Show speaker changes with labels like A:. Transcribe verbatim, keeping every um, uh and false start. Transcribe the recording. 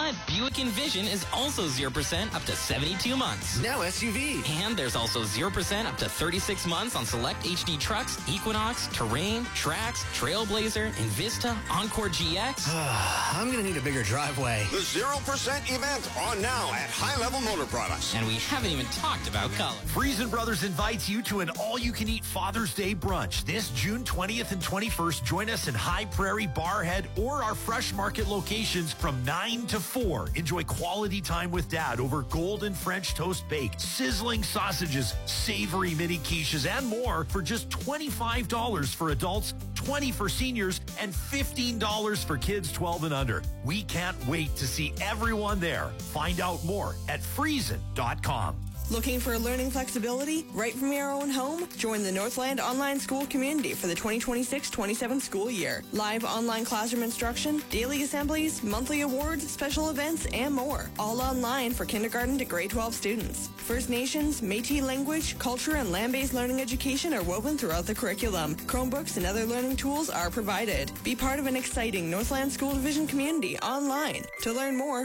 A: what? Buick Envision is also zero percent up to seventy-two months.
B: Now S U V.
A: And there's also zero percent up to thirty-six months on select H D trucks, Equinox, Terrain, Trax, Trailblazer, Envista, Encore G X.
B: I'm going to need a bigger driveway.
C: The zero percent event on now at High Level Motor Products.
A: And we haven't even talked about color.
D: Friesen Brothers invites you to an all-you-can-eat Father's Day brunch this June twentieth and twenty-first. Join us in High Prairie, Barhead, or our Fresh Market locations from nine to four. Enjoy quality time with Dad over golden French toast baked, sizzling sausages, savory mini quiches, and more for just twenty-five dollars for adults, twenty dollars for seniors, and fifteen dollars for kids twelve and under. We can't wait to see everyone there. Find out more at friesen dot com.
E: Looking for learning flexibility right from your own home? Join the Northland Online School community for the twenty twenty-six twenty-seven school year. Live online classroom instruction, daily assemblies, monthly awards, special events, and more. All online for kindergarten to grade twelve students. First Nations, Métis language, culture, and land-based learning education are woven throughout the curriculum. Chromebooks and other learning tools are provided. Be part of an exciting Northland School Division community online. To learn more,